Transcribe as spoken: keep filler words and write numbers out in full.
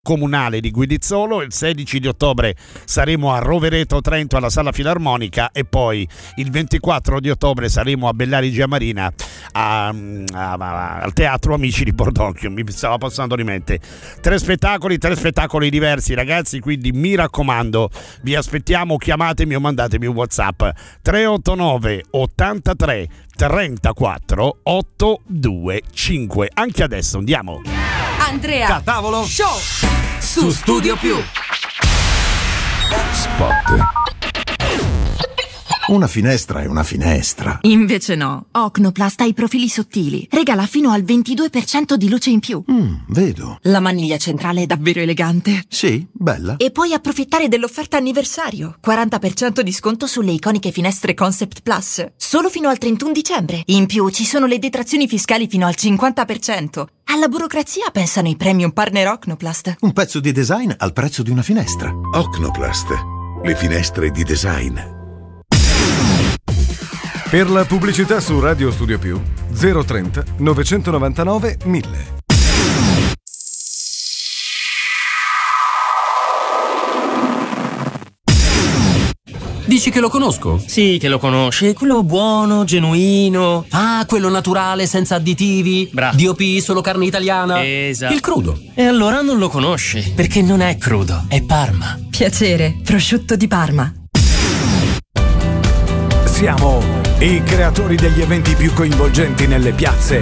comunale di Guidizzolo. Il sedici di ottobre saremo a Rovereto Trento alla Sala Filarmonica e poi il ventiquattro di ottobre saremo a Bellari Marina a, a, a, al Teatro Amici di Bordocchio. Mi stava passando di mente tre spettacoli, tre spettacoli diversi, ragazzi, quindi mi raccomando, vi aspettiamo, chiamatemi o mandatemi un WhatsApp tre otto nove ottantatré trentaquattro ottocentoventicinque. Anche adesso andiamo. Andrea Catavolo Show su Studio Più. Spot. Una finestra è una finestra. Invece no, Ocnoplast ha i profili sottili. Regala fino al ventidue per cento di luce in più. Mm, vedo. La maniglia centrale è davvero elegante. Sì, bella. E puoi approfittare dell'offerta anniversario. quaranta per cento di sconto sulle iconiche finestre Concept Plus. Solo fino al trentuno dicembre. In più ci sono le detrazioni fiscali fino al cinquanta per cento. Alla burocrazia pensano i premium partner Ocnoplast. Un pezzo di design al prezzo di una finestra. Ocnoplast, le finestre di design. Per la pubblicità su Radio Studio Più zero trenta novecentonovantanove mille. Dici che lo conosco? Sì, che lo conosci. Quello buono, genuino. Ah, quello naturale, senza additivi. Bravo. D O P, solo carne italiana. Esatto. Il crudo. E allora non lo conosci, perché non è crudo, è Parma. Piacere, prosciutto di Parma. Siamo i creatori degli eventi più coinvolgenti nelle piazze